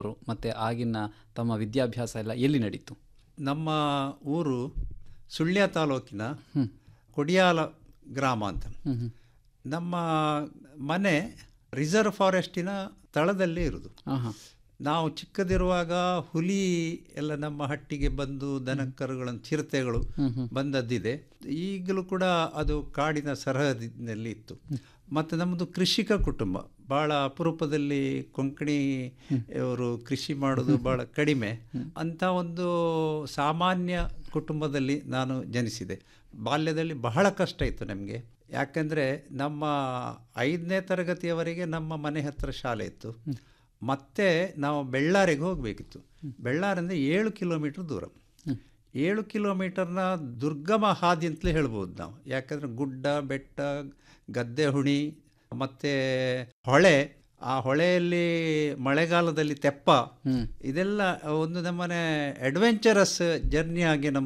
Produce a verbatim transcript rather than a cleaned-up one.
ಮತ್ತು ಆಗಿನ ತಮ್ಮ ವಿದ್ಯಾಭ್ಯಾಸ ಎಲ್ಲ ಎಲ್ಲಿ ನಡೀತು? ನಮ್ಮ ಊರು ಸುಳ್ಯ ತಾಲೂಕಿನ ಕೊಡಿಯಾಲ ಗ್ರಾಮ ಅಂತ. ನಮ್ಮ ಮನೆ ರಿಸರ್ವ್ ಫಾರೆಸ್ಟಿನ ತಳದಲ್ಲೇ ಇರೋದು. ನಾವು ಚಿಕ್ಕದಿರುವಾಗ ಹುಲಿ ಎಲ್ಲ ನಮ್ಮ ಹಟ್ಟಿಗೆ ಬಂದು ದನಕರುಗಳನ್ನು ಚಿರತೆಗಳು ಬಂದದ್ದಿದೆ. ಈಗಲೂ ಕೂಡ ಅದು ಕಾಡಿನ ಸರಹದಿನಲ್ಲಿ ಇತ್ತು. ಮತ್ತು ನಮ್ಮದು ಕೃಷಿಕ ಕುಟುಂಬ. ಭಾಳ ಅಪರೂಪದಲ್ಲಿ ಕೊಂಕಣಿ ಅವರು ಕೃಷಿ ಮಾಡೋದು ಭಾಳ ಕಡಿಮೆ. ಅಂಥ ಒಂದು ಸಾಮಾನ್ಯ ಕುಟುಂಬದಲ್ಲಿ ನಾನು ಜನಿಸಿದೆ. ಬಾಲ್ಯದಲ್ಲಿ ಬಹಳ ಕಷ್ಟ ಇತ್ತು ನಮಗೆ. ಯಾಕೆಂದರೆ ನಮ್ಮ ಐದನೇ ತರಗತಿಯವರೆಗೆ ನಮ್ಮ ಮನೆ ಹತ್ತಿರ ಶಾಲೆ ಇತ್ತು. ಮತ್ತೆ ನಾವು ಬೆಳ್ಳಾರಿಗೆ ಹೋಗಬೇಕಿತ್ತು. ಬೆಳ್ಳಾರಿಂದ ಏಳು ಕಿಲೋಮೀಟ್ರ್ ದೂರ. ಏಳು ಕಿಲೋಮೀಟರ್ನ ದುರ್ಗಮ ಹಾದಿ ಅಂತಲೇ ಹೇಳ್ಬೋದು ನಾವು. ಯಾಕಂದರೆ ಗುಡ್ಡ, ಬೆಟ್ಟ, ಗದ್ದೆ ಹುಣಿ ಮತ್ತು ಹೊಳೆ. ಆ ಹೊಳೆಯಲ್ಲಿ ಮಳೆಗಾಲದಲ್ಲಿ ತೆಪ್ಪ, ಇದೆಲ್ಲ ಒಂದು ನಮ್ಮನೆ ಅಡ್ವೆಂಚರಸ್ ಜರ್ನಿ ಆಗಿ ನಮ್ಮ